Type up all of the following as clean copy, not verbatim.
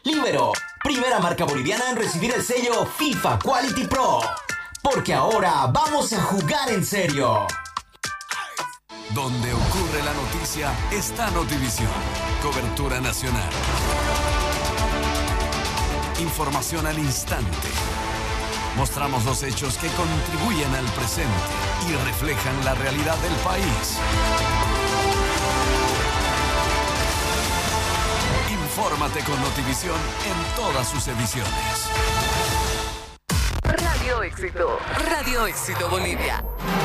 Libero, primera marca boliviana en recibir el sello FIFA Quality Pro. Porque ahora vamos a jugar en serio. Donde ocurre la noticia está Notivisión. Cobertura nacional. Información al instante. Mostramos los hechos que contribuyen al presente y reflejan la realidad del país. Infórmate con Notivisión en todas sus ediciones. Radio Éxito. Radio Éxito Bolivia.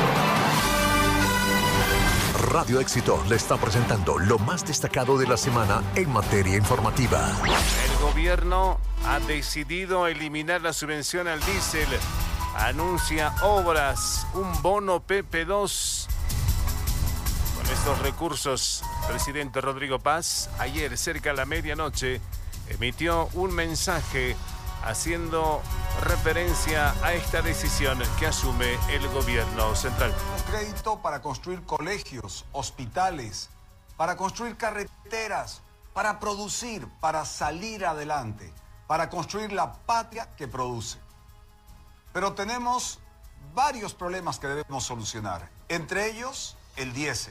Radio Éxito le está presentando lo más destacado de la semana en materia informativa. El gobierno ha decidido eliminar la subvención al diésel. Anuncia obras, un bono PP2. Con estos recursos, el presidente Rodrigo Paz, ayer cerca de la medianoche, emitió un mensaje haciendo referencia a esta decisión que asume el gobierno central. Crédito para construir colegios, hospitales, para construir carreteras, para producir, para salir adelante, para construir la patria que produce. Pero tenemos varios problemas que debemos solucionar, entre ellos el diésel.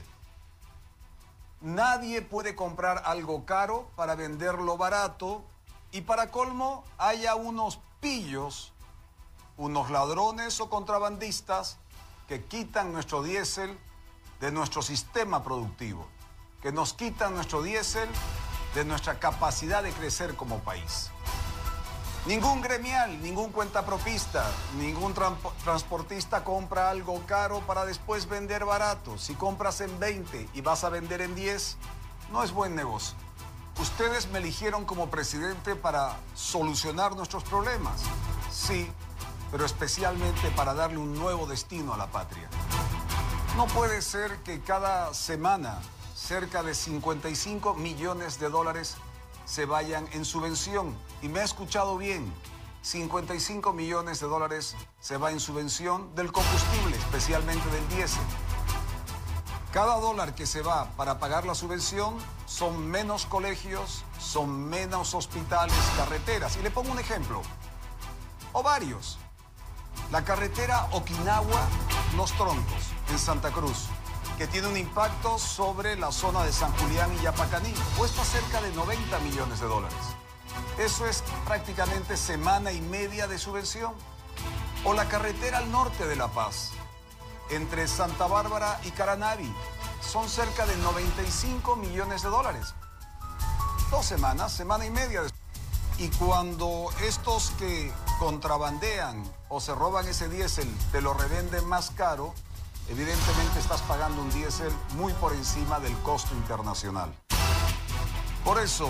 Nadie puede comprar algo caro para venderlo barato y para colmo haya unos pillos, unos ladrones o contrabandistas que quitan nuestro diésel de nuestro sistema productivo, que nos quitan nuestro diésel de nuestra capacidad de crecer como país. Ningún gremial, ningún cuentapropista, ningún transportista compra algo caro para después vender barato. Si compras en 20 y vas a vender en 10, no es buen negocio. Ustedes me eligieron como presidente para solucionar nuestros problemas. Sí, pero especialmente para darle un nuevo destino a la patria. No puede ser que cada semana cerca de 55 millones de dólares se vayan en subvención. Y me ha escuchado bien, 55 millones de dólares se va en subvención del combustible, especialmente del diésel. Cada dólar que se va para pagar la subvención son menos colegios, son menos hospitales, carreteras. Y le pongo un ejemplo, o varios. La carretera Okinawa-Los Troncos, en Santa Cruz, que tiene un impacto sobre la zona de San Julián y Yapacaní, cuesta cerca de 90 millones de dólares. Eso es prácticamente semana y media de subvención. O la carretera al norte de La Paz, entre Santa Bárbara y Caranavi, son cerca de 95 millones de dólares. 2 semanas, semana y media. Y cuando estos que contrabandean o se roban ese diésel te lo revenden más caro, evidentemente estás pagando un diésel muy por encima del costo internacional. Por eso,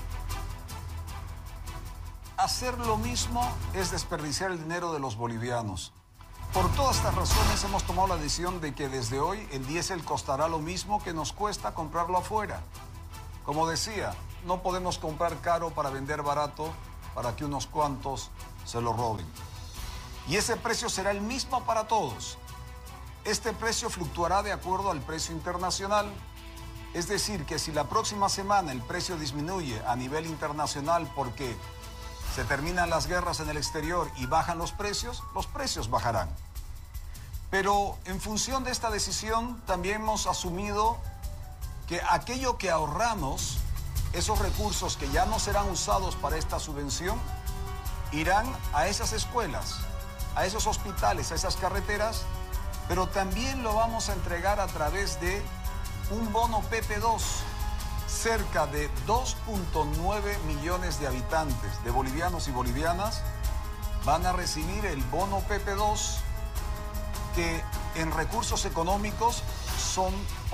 hacer lo mismo es desperdiciar el dinero de los bolivianos. Por todas estas razones hemos tomado la decisión de que desde hoy el diésel costará lo mismo que nos cuesta comprarlo afuera. Como decía, no podemos comprar caro para vender barato para que unos cuantos se lo roben. Y ese precio será el mismo para todos. Este precio fluctuará de acuerdo al precio internacional. Es decir, que si la próxima semana el precio disminuye a nivel internacional porque se terminan las guerras en el exterior y bajan los precios bajarán. Pero en función de esta decisión también hemos asumido que aquello que ahorramos, esos recursos que ya no serán usados para esta subvención, irán a esas escuelas, a esos hospitales, a esas carreteras, pero también lo vamos a entregar a través de un bono PP2. Cerca de 2.9 millones de habitantes, de bolivianos y bolivianas, van a recibir el bono PP2, que en recursos económicos son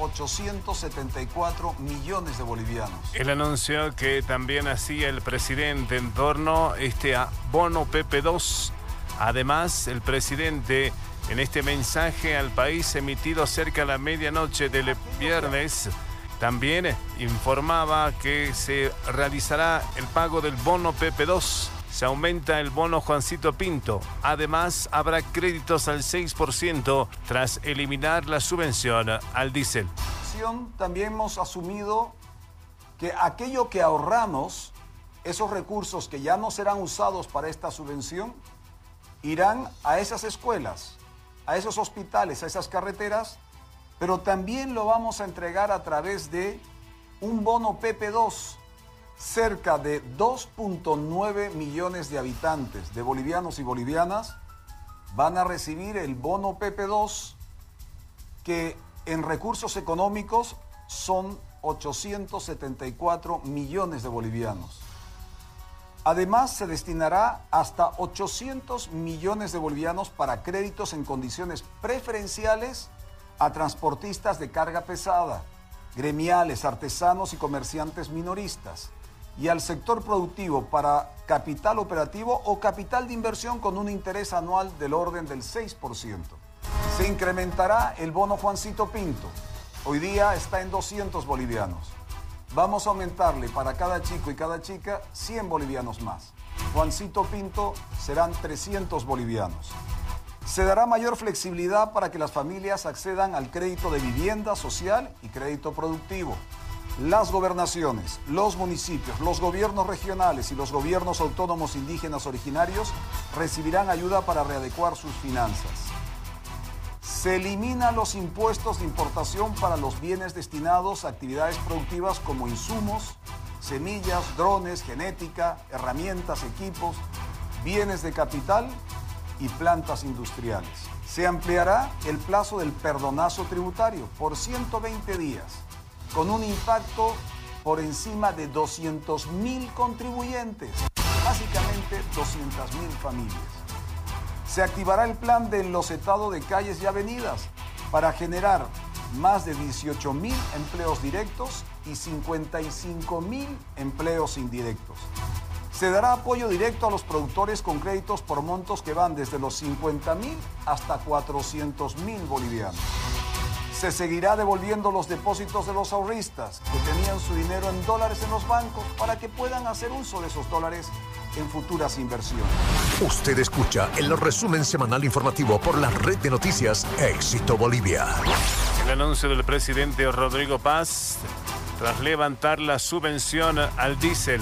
874 millones de bolivianos. El anuncio que también hacía el presidente en torno a este bono PP2. Además, el presidente, en este mensaje al país emitido cerca de la medianoche del viernes, también informaba que se realizará el pago del bono PP2. Se aumenta el bono Juancito Pinto. Además, habrá créditos al 6% tras eliminar la subvención al diésel. También hemos asumido que aquello que ahorramos, esos recursos que ya no serán usados para esta subvención irán a esas escuelas, a esos hospitales, a esas carreteras, pero también lo vamos a entregar a través de un bono PP2. Cerca de 2.9 millones de habitantes, de bolivianos y bolivianas, van a recibir el bono PP2, que en recursos económicos son 874 millones de bolivianos. Además, se destinará hasta 800 millones de bolivianos para créditos en condiciones preferenciales a transportistas de carga pesada, gremiales, artesanos y comerciantes minoristas, y al sector productivo para capital operativo o capital de inversión con un interés anual del orden del 6%. Se incrementará el bono Juancito Pinto. Hoy día está en 200 bolivianos. Vamos a aumentarle para cada chico y cada chica 100 bolivianos más. Juancito Pinto serán 300 bolivianos. Se dará mayor flexibilidad para que las familias accedan al crédito de vivienda social y crédito productivo. Las gobernaciones, los municipios, los gobiernos regionales y los gobiernos autónomos indígenas originarios recibirán ayuda para readecuar sus finanzas. Se eliminan los impuestos de importación para los bienes destinados a actividades productivas como insumos, semillas, drones, genética, herramientas, equipos, bienes de capital y plantas industriales. Se ampliará el plazo del perdonazo tributario por 120 días, con un impacto por encima de 200.000 contribuyentes, básicamente 200.000 familias. Se activará el plan de enlocetado de calles y avenidas para generar más de 18.000 empleos directos y 55.000 empleos indirectos. Se dará apoyo directo a los productores con créditos por montos que van desde los 50.000 hasta 400.000 bolivianos. Se seguirá devolviendo los depósitos de los ahorristas que tenían su dinero en dólares en los bancos para que puedan hacer uso de esos dólares en futuras inversiones. Usted escucha el resumen semanal informativo por la red de noticias Éxito Bolivia. El anuncio del presidente Rodrigo Paz tras levantar la subvención al diésel.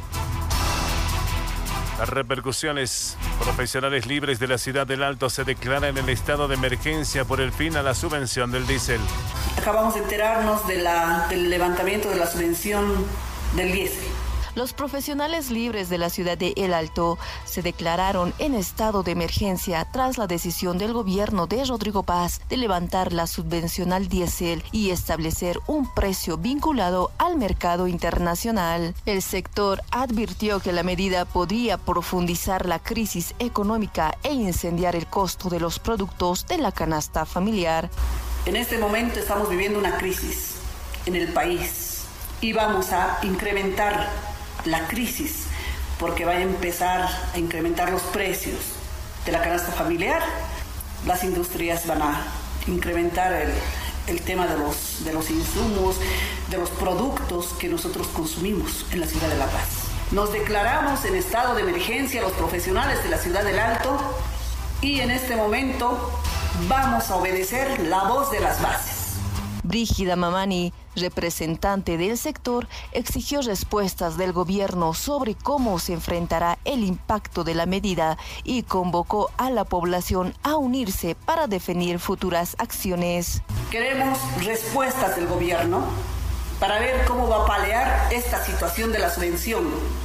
Las repercusiones. Profesionales libres de la ciudad del Alto se declaran en estado de emergencia por el fin a la subvención del diésel. Acabamos de enterarnos del levantamiento de la subvención del diésel. Los profesionales libres de la ciudad de El Alto se declararon en estado de emergencia tras la decisión del gobierno de Rodrigo Paz de levantar la subvención al diésel y establecer un precio vinculado al mercado internacional. El sector advirtió que la medida podría profundizar la crisis económica e incendiar el costo de los productos de la canasta familiar. En este momento estamos viviendo una crisis en el país y vamos a incrementar la crisis porque va a empezar a incrementar los precios de la canasta familiar. Las industrias van a incrementar el tema de los insumos, de los productos que nosotros consumimos en la ciudad de La Paz. Nos declaramos en estado de emergencia los profesionales de la ciudad del Alto y en este momento vamos a obedecer la voz de las bases. Brígida Mamani, representante del sector, exigió respuestas del gobierno sobre cómo se enfrentará el impacto de la medida y convocó a la población a unirse para definir futuras acciones. Queremos respuestas del gobierno para ver cómo va a paliar esta situación de la subvención,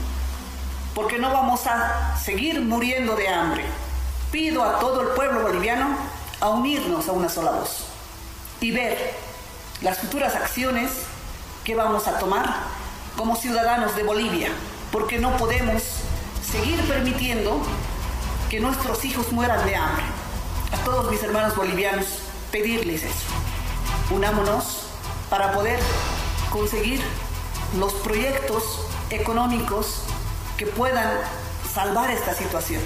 porque no vamos a seguir muriendo de hambre. Pido a todo el pueblo boliviano a unirnos a una sola voz y ver las futuras acciones que vamos a tomar como ciudadanos de Bolivia, porque no podemos seguir permitiendo que nuestros hijos mueran de hambre. A todos mis hermanos bolivianos, pedirles eso. Unámonos para poder conseguir los proyectos económicos que puedan salvar esta situación.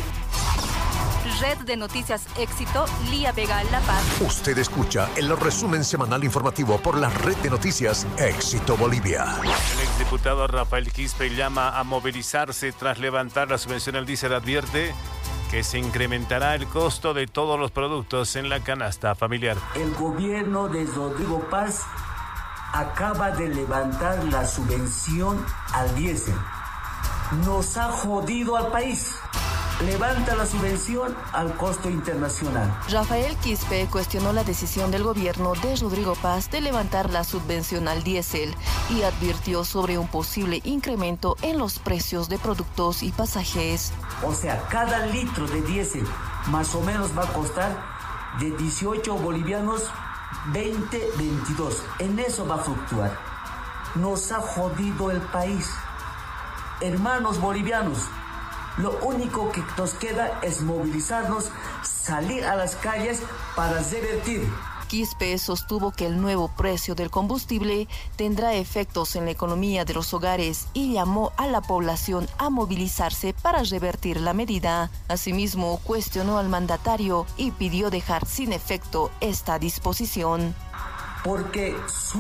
Red de Noticias Éxito, Lía Vega, La Paz. Usted escucha el resumen semanal informativo por la red de noticias Éxito Bolivia. El exdiputado Rafael Quispe llama a movilizarse tras levantar la subvención al diésel. Advierte que se incrementará el costo de todos los productos en la canasta familiar. El gobierno de Rodrigo Paz acaba de levantar la subvención al diésel. nos ha jodido al país. Levanta la subvención al costo internacional. Rafael Quispe cuestionó la decisión del gobierno de Rodrigo Paz de levantar la subvención al diésel y advirtió sobre un posible incremento en los precios de productos y pasajes. O sea, cada litro de diésel más o menos va a costar de 18 bolivianos, 20, 22. En eso va a fluctuar. Nos ha jodido el país. Hermanos bolivianos, lo único que nos queda es movilizarnos, salir a las calles para revertir. Quispe sostuvo que el nuevo precio del combustible tendrá efectos en la economía de los hogares y llamó a la población a movilizarse para revertir la medida. Asimismo, cuestionó al mandatario y pidió dejar sin efecto esta disposición. Porque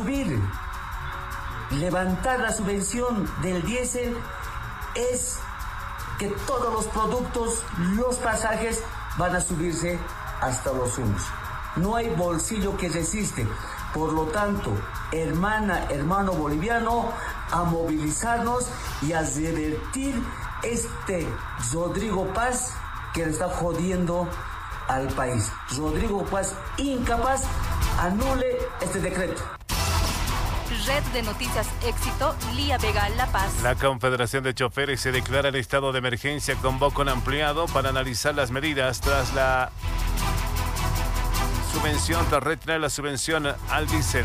levantar la subvención del diésel es que todos los productos, los pasajes van a subirse hasta los humos. No hay bolsillo que resiste. Por lo tanto, hermano boliviano, a movilizarnos y a revertir Rodrigo Paz que le está jodiendo al país. Rodrigo Paz, incapaz, anule este decreto. Red de Noticias Éxito, Lía Vega, La Paz. La Confederación de Choferes se declara el estado de emergencia, convoca un ampliado para analizar las medidas tras la subvención, tras retener la subvención al diésel.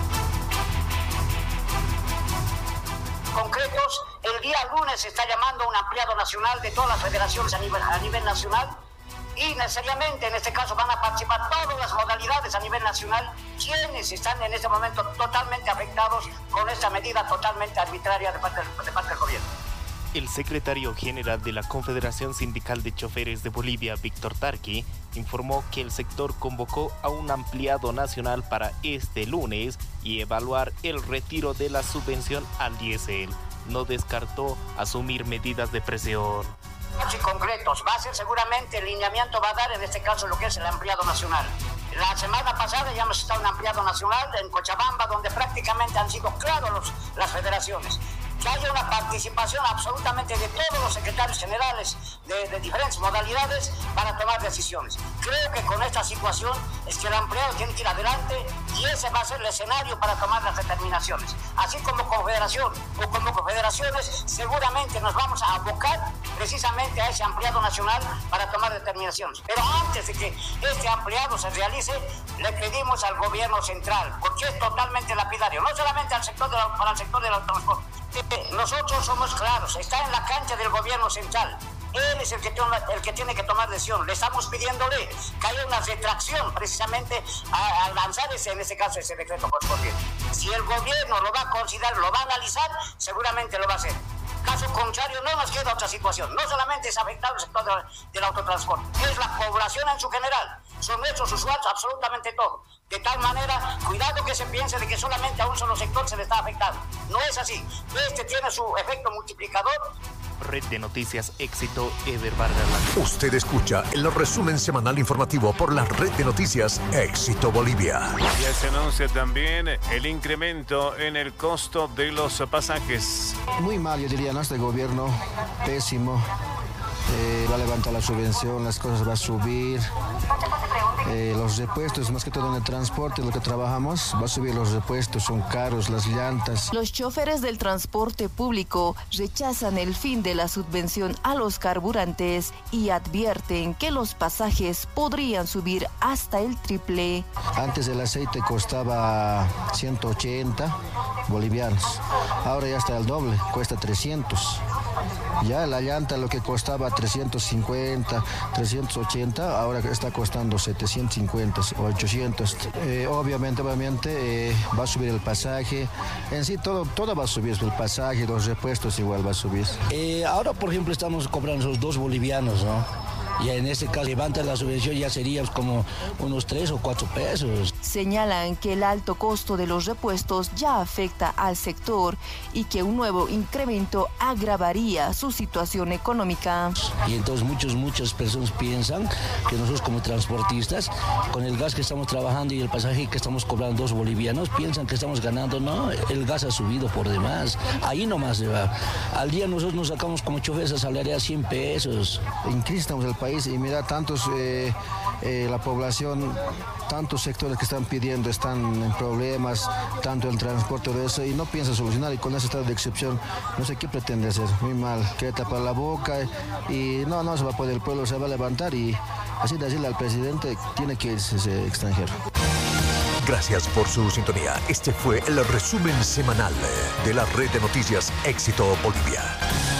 Concretos, el día lunes se está llamando a un ampliado nacional de todas las federaciones a nivel nacional y necesariamente en este caso van a participar todas las modalidades a nivel nacional, quienes están en este momento totalmente afectados con esta medida totalmente arbitraria de parte del gobierno. El secretario general de la Confederación Sindical de Choferes de Bolivia, Víctor Tarqui, informó que el sector convocó a un ampliado nacional para este lunes y evaluar el retiro de la subvención al diésel. No descartó asumir medidas de presión. Y concretos, va a ser seguramente el lineamiento va a dar en este caso lo que es el ampliado nacional. La semana pasada ya hemos estado en un ampliado nacional en Cochabamba, donde prácticamente han sido claros las federaciones. Que haya una participación absolutamente de todos los secretarios generales de diferentes modalidades para tomar decisiones. Creo que con esta situación es que el ampliado tiene que ir adelante y ese va a ser el escenario para tomar las determinaciones. Así como confederación o como confederaciones, seguramente nos vamos a abocar precisamente a ese ampliado nacional para tomar determinaciones. Pero antes de que este ampliado se realice, le pedimos al gobierno central, porque es totalmente lapidario, no solamente para el sector del autotransporte. Nosotros somos claros, está en la cancha del gobierno central. Él es el que tiene que tomar decisión. Le estamos pidiéndole que haya una retracción precisamente a lanzar en este caso ese decreto correspondiente. Si el gobierno lo va a considerar, lo va a analizar, seguramente lo va a hacer. Caso contrario, no nos queda otra situación. No solamente es afectado el sector del autotransporte, es la población en su general. Son nuestros usuarios absolutamente todo. De tal manera, cuidado que se piense de que solamente a un solo sector se le está afectando. No es así. Este tiene su efecto multiplicador. Red de Noticias Éxito, Eder Vargas. Usted escucha el resumen semanal informativo por la Red de Noticias Éxito Bolivia. Ya se anuncia también el incremento en el costo de los pasajes. Muy mal, yo diría, ¿no? Este gobierno pésimo. Va a levantar la subvención, las cosas van a subir. Los repuestos, más que todo en el transporte, lo que trabajamos, va a subir los repuestos, son caros, las llantas. Los choferes del transporte público rechazan el fin de la subvención a los carburantes y advierten que los pasajes podrían subir hasta el triple. Antes el aceite costaba 180 bolivianos, ahora ya está el doble, cuesta 300. Ya la llanta lo que costaba 350, 380, ahora está costando 750 o 800. Obviamente va a subir el pasaje. En sí todo va a subir, el pasaje, los repuestos igual va a subir. Ahora, por ejemplo, estamos cobrando esos 2 bolivianos, ¿no? Y en este caso, levanta la subvención ya sería como unos 3 o 4 pesos. Señalan que el alto costo de los repuestos ya afecta al sector y que un nuevo incremento agravaría su situación económica. Y entonces muchas personas piensan que nosotros como transportistas, con el gas que estamos trabajando y el pasaje que estamos cobrando 2 bolivianos, piensan que estamos ganando. No, el gas ha subido por demás. Ahí nomás se va. Al día nosotros nos sacamos como choferes asalariados 100 pesos. En crisis estamos en el país y mira, tantos, la población, tantos sectores que están pidiendo, están en problemas, tanto el transporte de eso, y no piensa solucionar, y con ese estado de excepción, no sé qué pretende hacer, muy mal, quiere tapar la boca, y no se va a poder, el pueblo se va a levantar, y así decirle al presidente, tiene que irse ese extranjero. Gracias por su sintonía. Este fue el resumen semanal de la red de noticias Éxito Bolivia.